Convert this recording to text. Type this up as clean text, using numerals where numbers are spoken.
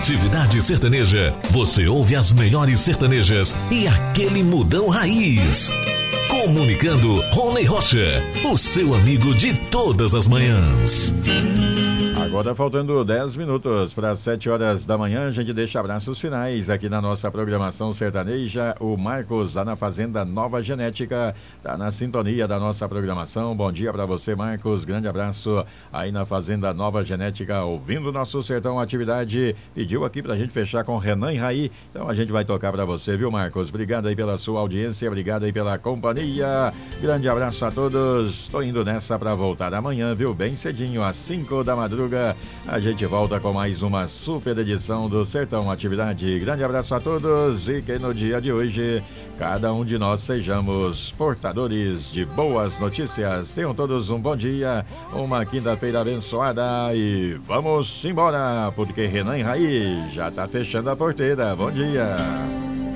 Atividade Sertaneja. Você ouve as melhores sertanejas e aquele mudão raiz. Comunicando Rony Rocha, o seu amigo de todas as manhãs. Agora faltando 10 minutos para 7 horas da manhã, a gente deixa abraços finais aqui na nossa programação sertaneja. O Marcos, lá na Fazenda Nova Genética, tá na sintonia da nossa programação. Bom dia para você, Marcos. Grande abraço aí na Fazenda Nova Genética, ouvindo o nosso Sertão Atividade. Pediu aqui pra gente fechar com Renan e Raí. Então a gente vai tocar para você, viu, Marcos? Obrigado aí pela sua audiência, obrigado aí pela companhia. Grande abraço a todos. Tô indo nessa para voltar amanhã, viu? Bem cedinho, às 5 da madruga. A gente volta com mais uma super edição do Sertão Atividade. Grande abraço a todos e que no dia de hoje cada um de nós sejamos portadores de boas notícias. Tenham todos um bom dia, uma quinta-feira abençoada e vamos embora, porque Renan e Raí já tá fechando a porteira. Bom dia.